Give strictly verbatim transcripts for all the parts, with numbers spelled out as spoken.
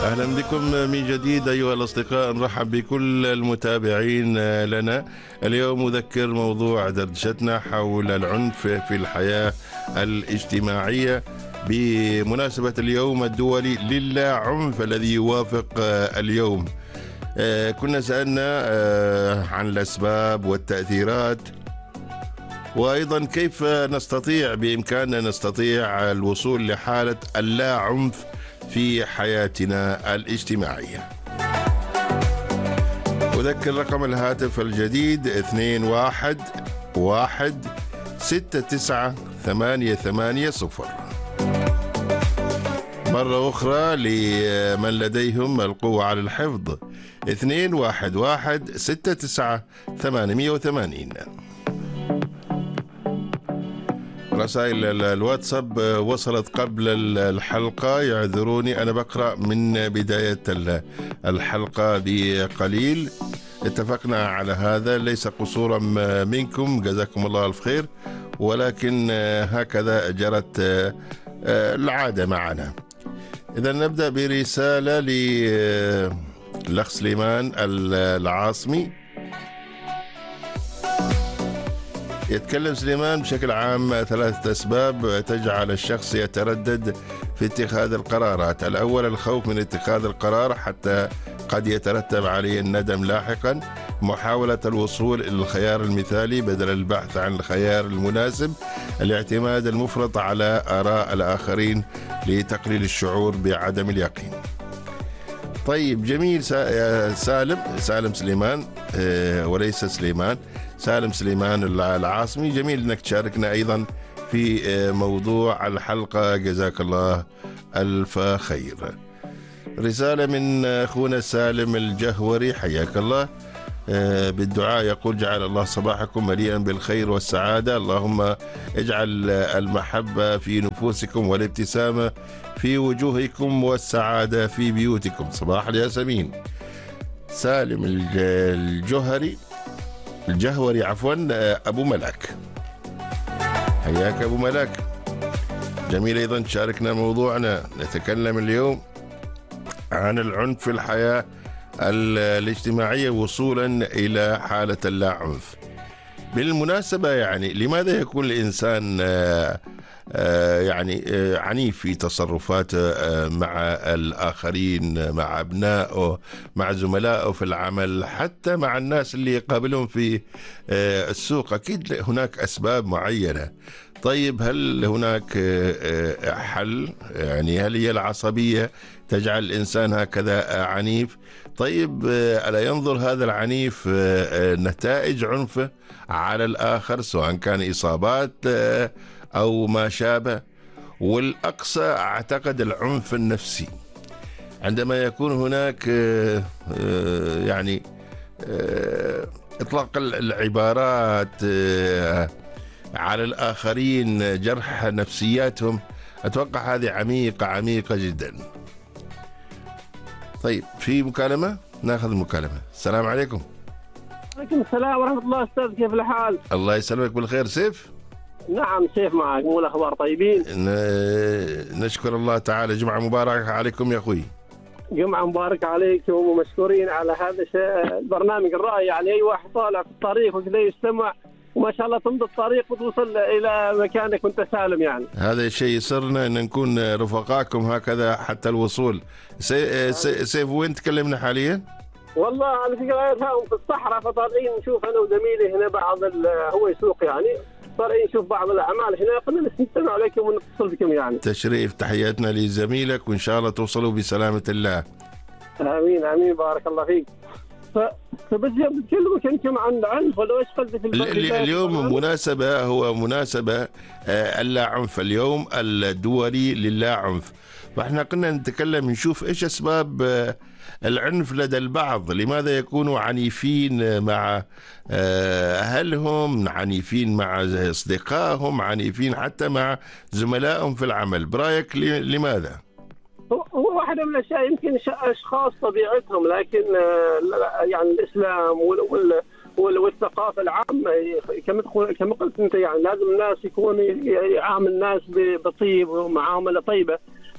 أهلا بكم من جديد أيها الأصدقاء، نرحب بكل المتابعين لنا. اليوم أذكر موضوع دردشتنا حول العنف في الحياة الاجتماعية بمناسبة اليوم الدولي للا عنف الذي يوافق اليوم. كنا سألنا عن الأسباب والتأثيرات، وأيضا كيف نستطيع بإمكاننا نستطيع الوصول لحالة اللا عنف في حياتنا الاجتماعية. أذكر رقم الهاتف الجديد اثنين واحد واحد ستة تسعة ثمانية ثمانية صفر. مرة أخرى لمن لديهم القوة على الحفظ اثنين واحد واحد ستة تسعة ثمانية ثمانية. رسائل الواتساب وصلت قبل الحلقة، يعذروني أنا بقرأ من بداية الحلقة بقليل. اتفقنا على هذا، ليس قصورا منكم، جزاكم الله الف خير، ولكن هكذا جرت العادة معنا. إذا نبدأ برسالة للأخ سليمان العاصمي. يتكلم سليمان بشكل عام ثلاثة أسباب تجعل الشخص يتردد في اتخاذ القرارات. الأول الخوف من اتخاذ القرار حتى قد يترتب عليه الندم لاحقا، محاولة الوصول إلى الخيار المثالي بدل البحث عن الخيار المناسب، الاعتماد المفرط على آراء الآخرين لتقليل الشعور بعدم اليقين. طيب جميل. سالم سالم سليمان وليس سليمان، سالم سليمان العاصمي، جميل أنك تشاركنا أيضا في موضوع الحلقة، جزاك الله ألف خير. رسالة من أخونا سالم الجهوري، حياك الله، بالدعاء يقول: جعل الله صباحكم مليئا بالخير والسعادة، اللهم اجعل المحبة في نفوسكم والابتسامة في وجوهكم والسعادة في بيوتكم. صباح الياسمين. سالم الجهري الجهوري عفوا أبو ملاك، حياك أبو ملاك، جميل أيضا تشاركنا موضوعنا. نتكلم اليوم عن العنف في الحياة الاجتماعية وصولا إلى حالة اللا عنف. بالمناسبة يعني لماذا يكون الإنسان يعني عنيف في تصرفاته مع الآخرين، مع أبنائه، مع زملائه في العمل، حتى مع الناس اللي يقابلهم في السوق؟ أكيد هناك أسباب معينة. طيب هل هناك حل؟ يعني هل هي العصبية تجعل الإنسان هكذا عنيف؟ طيب ألا ينظر هذا العنيف نتائج عنفه على الآخر، سواء كان إصابات أو ما شابه؟ والأقصى أعتقد العنف النفسي، عندما يكون هناك يعني إطلاق العبارات على الآخرين، جرح نفسياتهم. أتوقع هذه عميقة عميقة جدا. طيب في مكالمة، ناخذ المكالمة. السلام عليكم. وعليكم السلام ورحمة الله. أستاذ كيف الحال؟ الله يسلمك بالخير. سيف؟ نعم سيف معك، مو الأخبار طيبين؟ نشكر الله تعالى. جمعة مباركة عليكم يا أخوي. جمعة مباركة عليكم ومشكورين على هذا البرنامج الرائع. يعني أي واحد طالع في الطريق وكذا يستمع وما شاء الله تمضي الطريق وتوصل إلى مكانك وأنت سالم. يعني هذا الشيء يسرنا أن نكون رفقاكم هكذا حتى الوصول. سي... سي... سيف وين تكلمنا حاليا؟ والله أنا في قرايتهم في الصحراء، فطالعين نشوف أنا وزميلي هنا بعض هو يسوق، يعني طالعين نشوف بعض الأعمال هنا، قلنا نستمع عليكم ونتصل بكم. يعني تشريف، تحياتنا لزميلك، وإن شاء الله توصلوا بسلامة الله. آمين آمين، بارك الله فيك. فبس بتكلمك انتم عن العنف ولا ايش قصدك في اليوم؟ مناسبة هو مناسبة اللا عنف، اليوم الدولي للا عنف، فاحنا قلنا نتكلم نشوف ايش اسباب العنف لدى البعض، لماذا يكونوا عنيفين مع اهلهم، عنيفين مع اصدقائهم، عنيفين حتى مع زملائهم في العمل. برايك لماذا؟ هو واحدة من الأشياء، يمكن أشخاص طبيعتهم، لكن يعني الإسلام والثقافة العامة كما قلت أنت، يعني لازم الناس يكون يعامل الناس بطيب ومعاملة طيبة.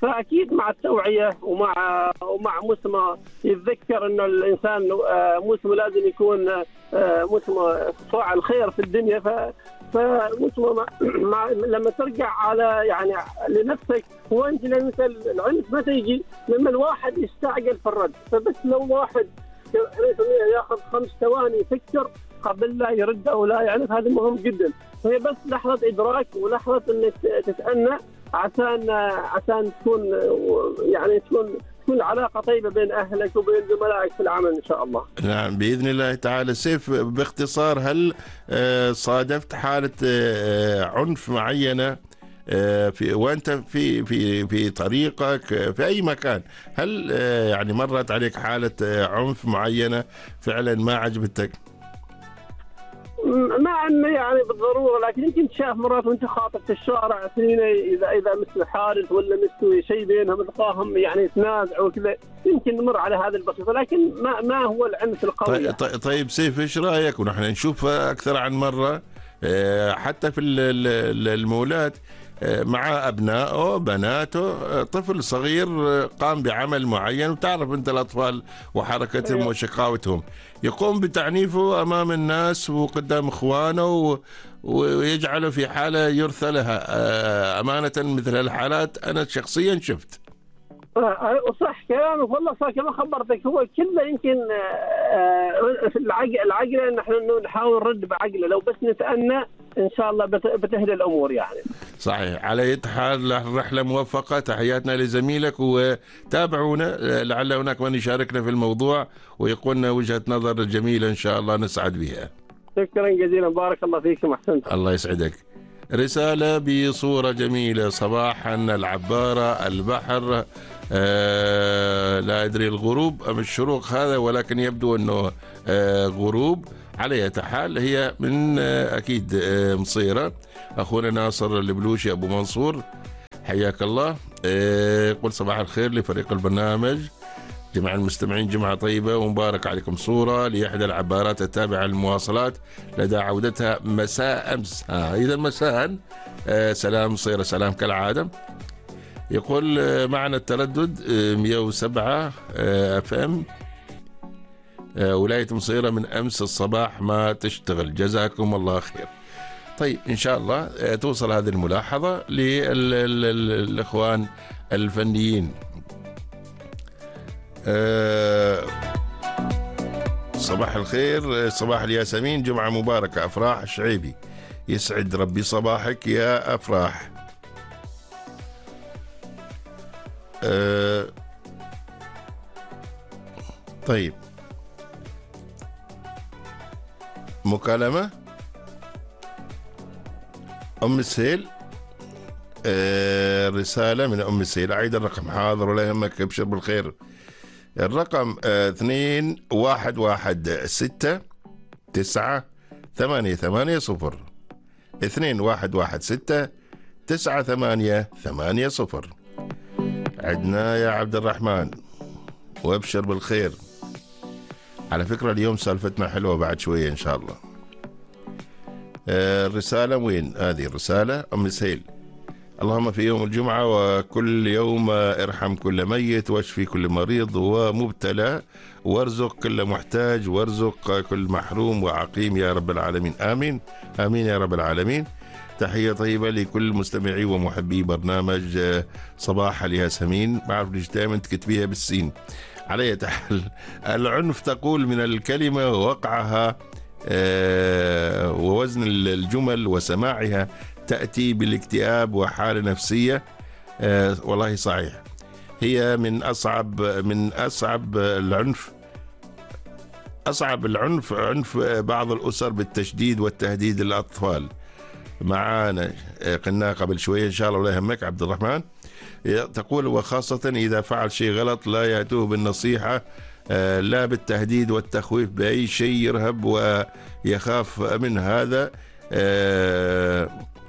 فأكيد مع التوعية ومع ومع موسم يتذكر إنه الإنسان موسم لازم يكون موسم فاعل خير في الدنيا. ف فموسم مع لما ترجع على يعني لنفسك، هو أنت مثل العنف متى يجي؟ لما الواحد يستعجل في الرد. فبس لو واحد ياخذ خمس ثواني يفكر قبل لا يرد أو لا يعنف، هذا مهم جدا. هي بس لحظة إدراك ولحظة إنك تتأنى عشان عشان تكون يعني تكون تكون علاقة طيبة بين أهلك وبين زملائك في العمل إن شاء الله. نعم بإذن الله تعالى. سيف، باختصار، هل صادفت حالة عنف معينة في وأنت في في في طريقك في أي مكان؟ هل يعني مرت عليك حالة عنف معينة فعلا ما عجبتك؟ ما انه يعني بالضروره، لكن يمكن تشاف مرات وانت خاطب في الشارع سنين، اذا اذا مثل حادث ولا مستوي شيء بينهم تلقاهم يعني يتنازعوا وكذا، يمكن نمر على هذا البسيطه، لكن ما ما هو العنف القوي. طيب, طيب سيف، ايش رايك ونحن نشوف اكثر عن مره حتى في المولات مع أبنائه بناته، طفل صغير قام بعمل معين، وتعرف أنت الأطفال وحركتهم وشقاوتهم، يقوم بتعنيفه أمام الناس وقدام إخوانه ويجعله في حالة يرثى لها. أمانة مثل الحالات أنا شخصيا شفت. صح كلامك والله، صح كما خبرتك. هو كله يمكن في العقل العقل نحن نحاول نرد بعقله، لو بس نتأنى إن شاء الله بتهدى الأمور يعني. صحيح. على أي حال رحلة موفقة، تحياتنا لزميلك، وتابعونا لعل هناك من يشاركنا في الموضوع ويقولنا وجهة نظر جميلة إن شاء الله نسعد بها. شكرا جزيلا، بارك الله فيكم، أحسنت. الله يسعدك. رسالة بصورة جميلة. صباحا العبارة البحر، آه لا أدري الغروب أم الشروق هذا، ولكن يبدو أنه آه غروب. على أي حال هي من آه أكيد آه مصيرة. أخونا ناصر البلوشي أبو منصور، حياك الله. آه قل صباح الخير لفريق البرنامج، جميع المستمعين، جمعة طيبة ومبارك عليكم. صورة لإحدى العبارات التابعة للمواصلات لدى عودتها مساء أمس. آه إذا مساء. آه سلام صيرة، سلام كالعادة. يقول آه معنا التردد آه مئة وسبعة آه اف ام. آه ولاية مصيرة من أمس الصباح ما تشتغل، جزاكم الله خير. طيب إن شاء الله آه توصل هذه الملاحظة للإخوان الفنيين. أه صباح الخير، صباح الياسمين، جمعة مباركة. أفراح الشعيبي، يسعد ربي صباحك يا أفراح. أه طيب، مكالمة أم السيل. أه رسالة من أم السيل. أعيد الرقم. حاضر ولا يهمك، ابشر بالخير. الرقم اثنين واحد واحد ستة تسعة ثمانية ثمانية صفر اثنين واحد واحد ستة تسعة ثمانية ثمانية صفر. عدنا يا عبد الرحمن، وابشر بالخير. على فكرة اليوم سالفتنا حلوة بعد شوية إن شاء الله. الرسالة وين هذه الرسالة؟ أم سهيل. اللهم في يوم الجمعة وكل يوم ارحم كل ميت، واشفي كل مريض ومبتلى، وارزق كل محتاج، وارزق كل محروم وعقيم يا رب العالمين. آمين آمين يا رب العالمين. تحية طيبة لكل مستمعي ومحبي برنامج صباح الياسمين. بعرف ليش دائما تكتبيها بالسين. على حال العنف تقول من الكلمة ووقعها ووزن الجمل وسماعها تأتي بالاكتئاب وحالة نفسية. آه والله صحيح، هي من أصعب من أصعب العنف أصعب العنف عنف بعض الأسر بالتشديد والتهديد للأطفال. معانا قلنا قبل شوية إن شاء الله ولا يهمك عبد الرحمن. تقول وخاصة إذا فعل شيء غلط لا يأتوه بالنصيحة، آه لا بالتهديد والتخويف بأي شيء يرهب ويخاف من هذا. آه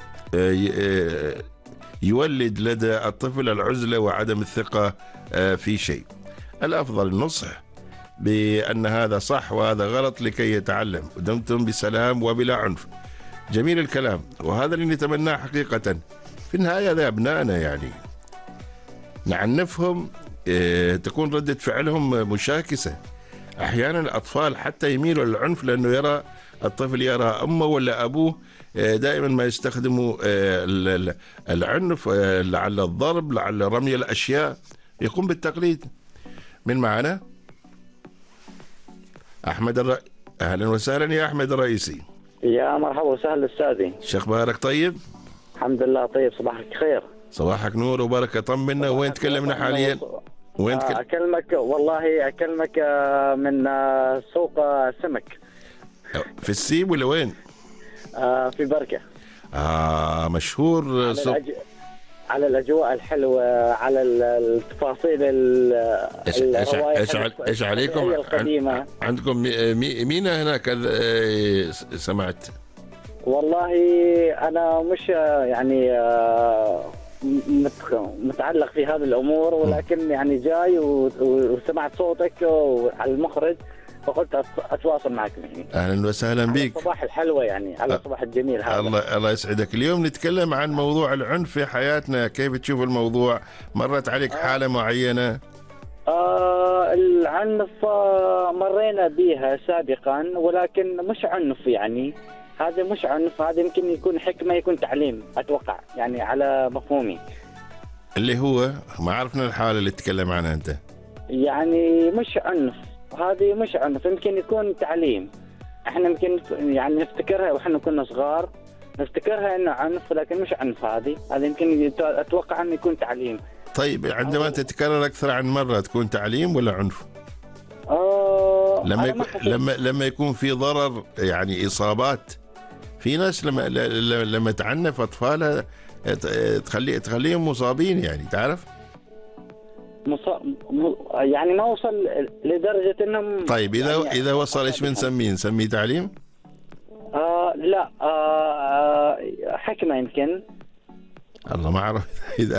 يولد لدى الطفل العزلة وعدم الثقة في شيء. الأفضل النصح بأن هذا صح وهذا غلط لكي يتعلم، ودمتم بسلام وبلا عنف. جميل الكلام، وهذا اللي نتمناه حقيقة. في النهاية هذا أبنائنا يعني. نعنفهم اه تكون ردة فعلهم مشاكسة. أحيانا الأطفال حتى يميلوا للعنف لأنه يرى الطفل يرى أمه ولا أبوه دائما ما يستخدموا العنف، لعل الضرب، لعل رمي الأشياء، يقوم بالتقليد. من معنا؟ أحمد الر... أهلا وسهلا يا أحمد الرئيسي. يا مرحبا وسهلا أستاذي. شو أخبارك؟ طيب الحمد لله طيب. صباحك خير. صباحك نور وبركة. طمنا، وين تكلمنا حاليا؟ وين تكلم؟ أكلمك والله أكلمك من سوق سمك في السيب ولا وين؟ آه في بركة. آه مشهور على, سوق. الأج... على الأجواء الحلوة، على التفاصيل الروايح إيش إيش عليكم القديمة. عندكم مي... مين هناك سمعت؟ والله أنا مش يعني متعلق في هذه الأمور، ولكن يعني جاي وسمعت صوتك على المخرج فقلت أتواصل معك يعني. أهلا وسهلا بك. الصباح الحلوة يعني، على الصباح الجميل هذا. الله الله يسعدك. اليوم نتكلم عن موضوع العنف في حياتنا، كيف تشوف الموضوع؟ مرت عليك حالة معينة؟ آه العنف مرينا بها سابقا، ولكن مش عنف يعني، هذا مش عنف، هذا يمكن يكون حكمة، يكون تعليم أتوقع يعني على مفهومي. اللي هو ما عرفنا الحالة اللي تتكلم عنها أنت. يعني مش عنف، هذه مش عنف، يمكن يكون تعليم. احنا يمكن يعني نفتكرها واحنا كنا صغار، نفتكرها انه عنف، لكن مش عنف. هذه هذا يمكن اتوقع انه يكون تعليم. طيب عندما تتكرر اكثر عن مره تكون تعليم ولا عنف؟ آه لما يكون لما لما يكون في ضرر يعني اصابات. في ناس لما لما تعنف اطفالها تخلي تخليهم مصابين يعني، تعرف؟ مص... يعني ما وصل لدرجة انهم. طيب اذا يعني اذا وصل ايش بنسميه؟ نسميه تعليم؟ آه لا آه حكمة يمكن. الله ما اعرف اذا